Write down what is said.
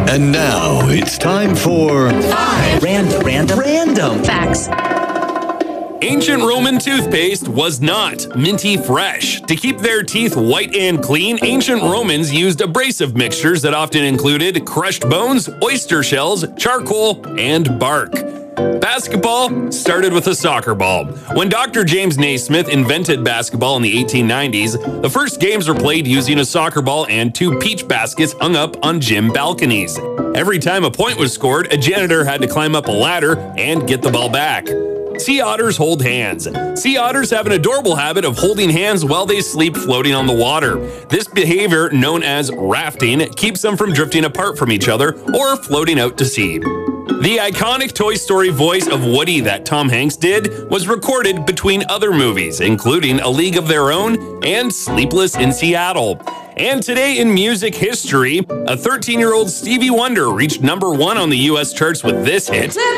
And now it's time for Random Facts. Ancient Roman toothpaste was not minty fresh. To keep their teeth white and clean, ancient Romans used abrasive mixtures that often included crushed bones, oyster shells, charcoal, and bark. Basketball started with a soccer ball. When Dr. James Naismith invented basketball in the 1890s, the first games were played using a soccer ball and 2 peach baskets hung up on gym balconies. Every time a point was scored, a janitor had to climb up a ladder and get the ball back. Sea otters hold hands. Sea otters have an adorable habit of holding hands while they sleep floating on the water. This behavior, known as rafting, keeps them from drifting apart from each other or floating out to sea. The iconic Toy Story voice of Woody that Tom Hanks did was recorded between other movies, including A League of Their Own and Sleepless in Seattle. And today in music history, a 13-year-old Stevie Wonder reached #1 on the U.S. charts with this hit.